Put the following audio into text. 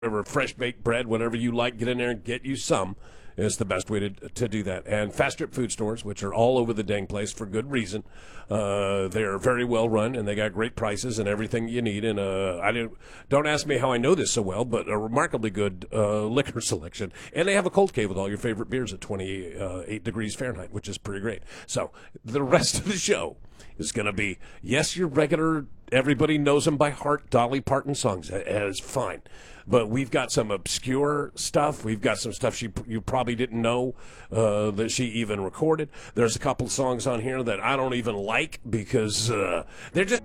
whatever, fresh baked bread, whatever you like, get in there and get you some. It's the best way to do that. And Fast Trip food stores, which are all over the dang place for good reason. They're very well run, and they got great prices and everything you need. And don't ask me how I know this so well, but a remarkably good liquor selection. And they have a cold cave with all your favorite beers at 28 degrees Fahrenheit, which is pretty great. So the rest of the show is going to be, yes, your regular, everybody knows them by heart, Dolly Parton songs. It's fine. But we've got some obscure stuff. We've got some stuff you probably didn't know that she even recorded. There's a couple songs on here that I don't even like because they're just